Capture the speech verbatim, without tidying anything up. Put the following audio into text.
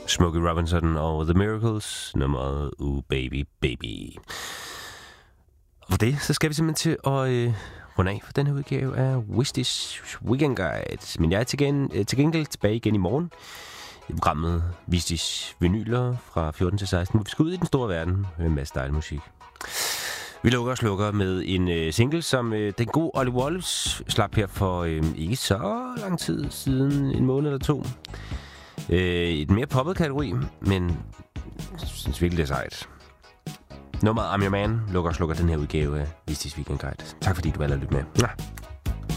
Smokey Robinson og The Miracles, nummeret Uh Baby Baby. Og for det, så skal vi simpelthen til at øh, runde af for den her udgave af Wistis Weekend Guide. Men jeg er til, gen, øh, til gengæld tilbage igen i morgen i programmet Wistis Vinyler fra fjorten til seksten, hvor vi skal ud i den store verden med en masse dejlig musik. Vi lukker og slukker med en øh, single, som øh, den gode Ollie Wallace slap her for øh, ikke så lang tid siden, en måned eller to. Øh, et mere poppet kategori, men jeg synes virkelig, det er sejt. Nummeret I'm Your Man lukker og slukker den her udgave af Wistis Weekend Guide. Tak fordi du valgte at lytte med. Ja.